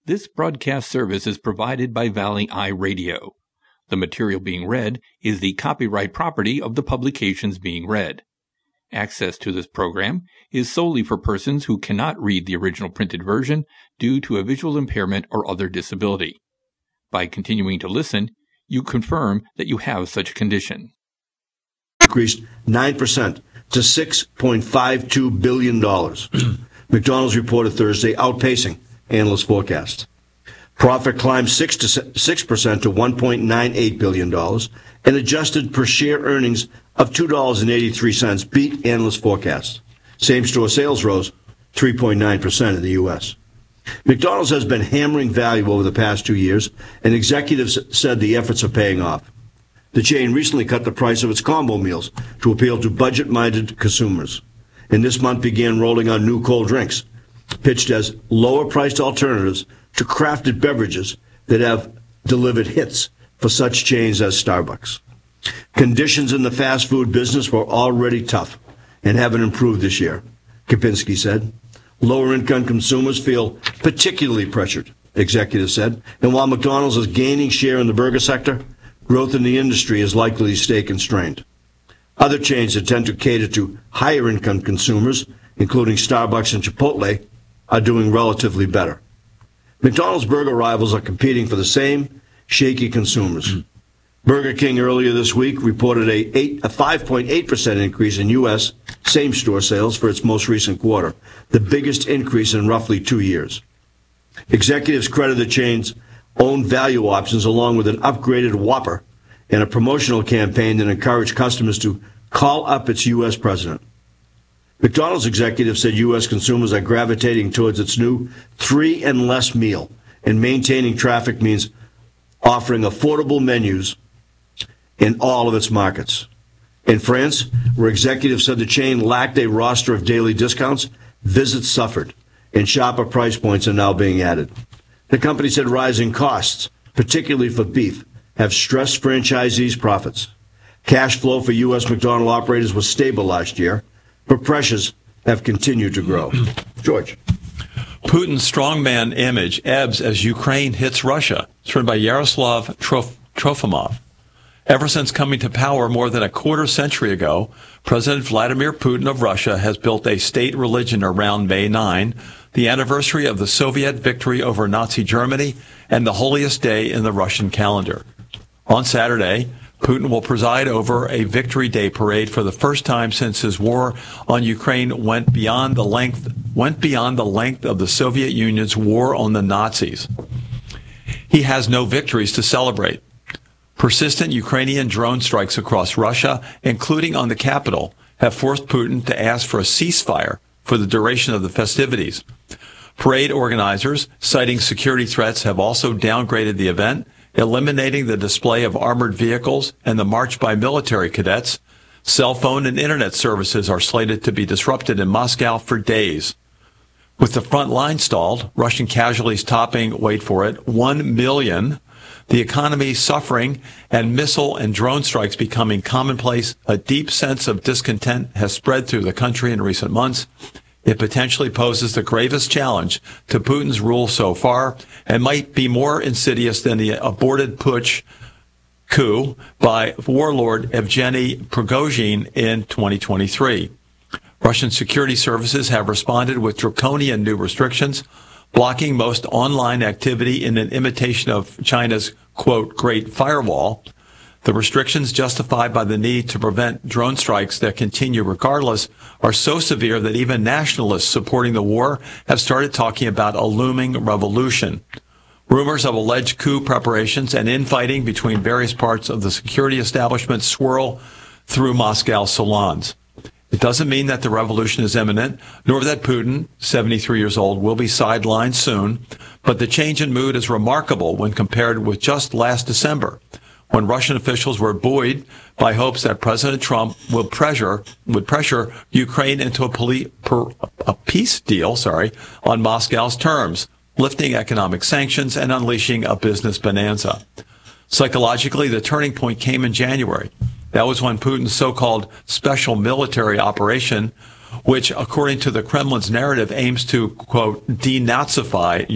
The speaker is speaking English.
This broadcast service is provided by Valley Eye Radio. The material being read is the copyright property of the publications being read. Access to this program is solely for persons who cannot read the original printed version due to a visual impairment or other disability. By continuing to listen, you confirm that you have such a condition. Increased 9% to $6.52 billion. McDonald's reported Thursday, outpacing analyst forecasts. Profit climbed 6% to $1.98 billion, and adjusted per share earnings of $2.83 beat analyst forecasts. Same-store sales rose 3.9% in the U.S. McDonald's has been hammering value over the past 2 years, and executives said the efforts are paying off. The chain recently cut the price of its combo meals to appeal to budget-minded consumers, and this month began rolling out new cold drinks, pitched as lower-priced alternatives to crafted beverages that have delivered hits for such chains as Starbucks. Conditions in the fast food business were already tough and haven't improved this year, Kapinski said. Lower-income consumers feel particularly pressured, executives said, and while McDonald's is gaining share in the burger sector, growth in the industry is likely to stay constrained. Other chains that tend to cater to higher-income consumers, including Starbucks and Chipotle, are doing relatively better. McDonald's burger rivals are competing for the same shaky consumers. Burger King earlier this week reported a 5.8% increase in U.S. same-store sales for its most recent quarter, the biggest increase in roughly 2 years. Executives credit the chain's own value options along with an upgraded Whopper and a promotional campaign that encouraged customers to call up its U.S. president. McDonald's executives said U.S. consumers are gravitating towards its new 3 and less meal, and maintaining traffic means offering affordable menus in all of its markets. In France, where executives said the chain lacked a roster of daily discounts, visits suffered, and shopper price points are now being added. The company said rising costs, particularly for beef, have stressed franchisees' profits. Cash flow for U.S. McDonald operators was stable last year, but pressures have continued to grow. George. Putin's strongman image ebbs as Ukraine hits Russia. It's written by Yaroslav Trofimov. Ever since coming to power more than a quarter century ago, President Vladimir Putin of Russia has built a state religion around May 9, the anniversary of the Soviet victory over Nazi Germany and the holiest day in the Russian calendar. On Saturday, Putin will preside over a Victory Day parade for the first time since his war on Ukraine went beyond the length of the Soviet Union's war on the Nazis. He has no victories to celebrate. Persistent Ukrainian drone strikes across Russia, including on the capital, have forced Putin to ask for a ceasefire for the duration of the festivities. Parade organizers, citing security threats, have also downgraded the event, eliminating the display of armored vehicles and the march by military cadets. Cell phone and internet services are slated to be disrupted in Moscow for days. With the front line stalled, Russian casualties topping, wait for it, 1 million, the economy suffering, and missile and drone strikes becoming commonplace, a deep sense of discontent has spread through the country in recent months. It potentially poses the gravest challenge to Putin's rule so far and might be more insidious than the aborted putsch coup by warlord Evgeny Prigozhin in 2023. Russian security services have responded with draconian new restrictions, blocking most online activity in an imitation of China's, quote, Great Firewall. The restrictions, justified by the need to prevent drone strikes that continue regardless, are so severe that even nationalists supporting the war have started talking about a looming revolution. Rumors of alleged coup preparations and infighting between various parts of the security establishment swirl through Moscow salons. It doesn't mean that the revolution is imminent, nor that Putin, 73 years old, will be sidelined soon, but the change in mood is remarkable when compared with just last December, when Russian officials were buoyed by hopes that President Trump would pressure Ukraine into a peace deal, on Moscow's terms, lifting economic sanctions and unleashing a business bonanza. Psychologically, the turning point came in January. That was when Putin's so-called special military operation, which, according to the Kremlin's narrative, aims to, quote, denazify